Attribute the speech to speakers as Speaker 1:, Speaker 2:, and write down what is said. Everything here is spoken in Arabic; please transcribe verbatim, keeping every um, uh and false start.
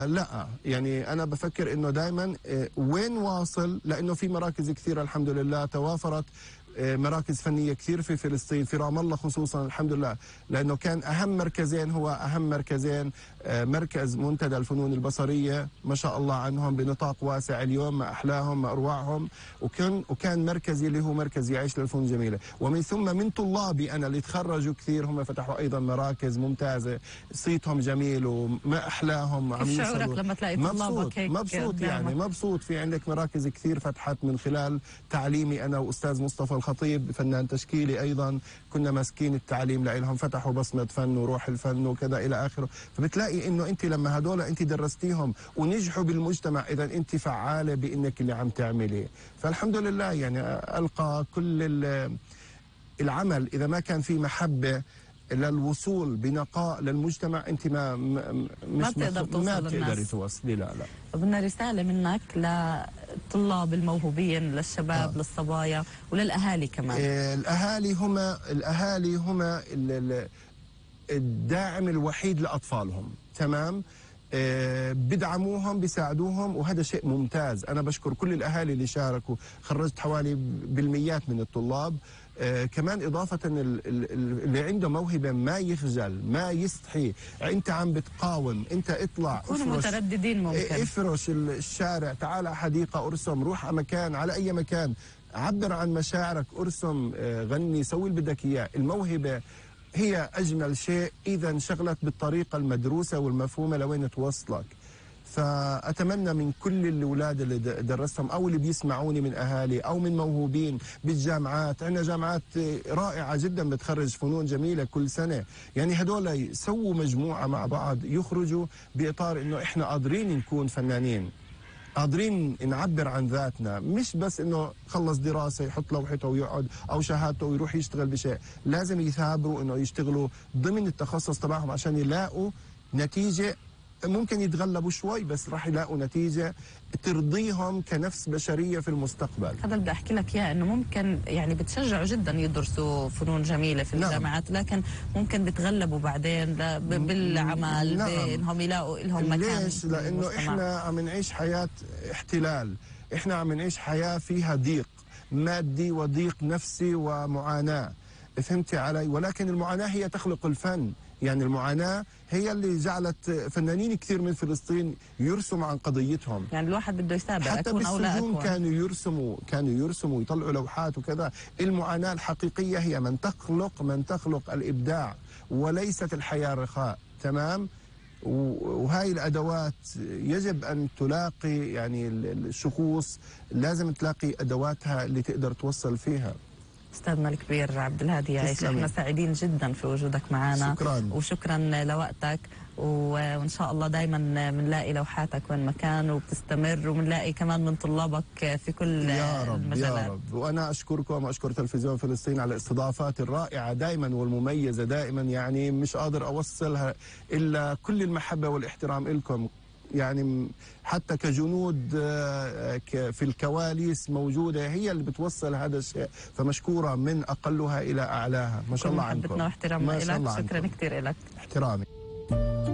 Speaker 1: لا يعني أنا بفكر إنه دائما وين واصل، لأنه في مراكز كثيرة الحمد لله توافرت، مراكز فنية كثير في فلسطين، في رام الله خصوصا الحمد لله، لأنه كان أهم مركزين، هو أهم مركزين مركز منتدى الفنون البصرية ما شاء الله عنهم بنطاق واسع اليوم، ما أحلاهم ما أروعهم، وكان وكان مركزي اللي هو مركز يعيش للفنون الجميلة، ومن ثم من طلابي أنا اللي تخرجوا كثير هم فتحوا أيضا مراكز ممتازة، صيتهم جميل وما أحلاهم.
Speaker 2: كيف شعورك لما تلاقي طلابك هيك؟
Speaker 1: مبسوط يعني مبسوط، في عندك مراكز كثير فتحت من خلال تعليمي أنا وأستاذ مصطفى الخطيب فنان تشكيلي أيضا، كنا ماسكين التعليم لهم، فتحوا بصمة فن وروح الفن وكذا إلى آخره، فبتلاقي إنه أنت لما هدول أنت درستيهم ونجحوا بالمجتمع إذا أنت فعالة بإنك اللي عم تعملي، فالحمد لله يعني ألقى كل العمل إذا ما كان في محبة للوصول بنقاء للمجتمع انت ما مش
Speaker 2: ما بتقدر توصل
Speaker 1: ما
Speaker 2: للناس،
Speaker 1: ما بتقدري توصلي. لا لا
Speaker 2: بدنا رسالة منك للطلاب الموهوبين، للشباب آه. للصبايا وللأهالي كمان.
Speaker 1: آه الأهالي هم الأهالي هم الداعم الوحيد لأطفالهم، تمام؟ آه بدعموهم بيساعدوهم وهذا شيء ممتاز، أنا بشكر كل الأهالي اللي شاركوا، خرجت حوالي بالميات من الطلاب. آه كمان إضافة اللي عنده موهبة ما يخجل ما يستحي، أنت عم بتقاوم، أنت اطلع
Speaker 2: كونوا مترددين، ممكن
Speaker 1: افرش الشارع، تعال على حديقة ارسم، روح على مكان، على أي مكان عبر عن مشاعرك، ارسم، آه غني، سوي اللي بدك إياه. الموهبة هي أجمل شيء إذا انشغلت بالطريقة المدروسة والمفهومة لوين توصلك. فأتمنى من كل الأولاد اللي درستهم أو اللي بيسمعوني من أهالي أو من موهوبين بالجامعات، عندنا جامعات رائعة جدا بتخرج فنون جميلة كل سنة، يعني هدول يسووا مجموعة مع بعض يخرجوا بإطار إنه إحنا قادرين نكون فنانين، قادرين نعبر عن ذاتنا، مش بس انه خلص دراسه يحط لوحته ويقعد او شهادته ويروح يشتغل بشيء، لازم يثابروا انه يشتغلوا ضمن التخصص تبعهم عشان يلاقوا نتيجه، ممكن يتغلبوا شوي بس راح يلاقوا نتيجه ترضيهم كنفس بشريه في المستقبل.
Speaker 2: هذا اللي بدي احكي لك اياه، انه ممكن يعني بتشجعوا جدا يدرسوا فنون جميله في الجامعات، نعم. لكن ممكن بتغلبوا بعدين بالعمل، نعم. بانهم يلاقوا لهم مكان.
Speaker 1: ليش؟ لانه احنا عم نعيش حياه احتلال، احنا عم نعيش حياه فيها ضيق مادي وضيق نفسي ومعاناه، فهمتي علي؟ ولكن المعاناه هي تخلق الفن، يعني المعاناة هي اللي جعلت فنانين كثير من فلسطين يرسموا عن قضيتهم.
Speaker 2: يعني الواحد بده يسابق،
Speaker 1: حتى بالسجون كانوا يرسموا كانوا يرسموا ويطلعوا لوحات وكذا. المعاناة الحقيقية هي من تخلق من تخلق الإبداع وليست الحياة رخاء، تمام؟ وهاي الأدوات يجب أن تلاقي، يعني الشخوص لازم تلاقي أدواتها اللي تقدر توصل فيها.
Speaker 2: أستاذنا الكبير عبد الهادي يعيش، احنا سعيدين جدا في وجودك معنا،
Speaker 1: شكرا
Speaker 2: وشكرا لوقتك، وإن شاء الله دايما بنلاقي لوحاتك وين مكان وبتستمر، وبنلاقي كمان من طلابك في كل
Speaker 1: يا رب
Speaker 2: المجالات.
Speaker 1: يا رب. وأنا أشكركم وأشكر تلفزيون فلسطين على الاستضافات الرائعة دائما والمميزة دائما، يعني مش قادر أوصلها إلا كل المحبة والاحترام لكم، يعني حتى كجنود في الكواليس موجودة هي اللي بتوصل هذا الشيء، فمشكورة من أقلها إلى أعلاها، ما شاء الله عنكم.
Speaker 2: محبتنا واحترامنا لك، شكرا كثير لك.
Speaker 1: احترامي.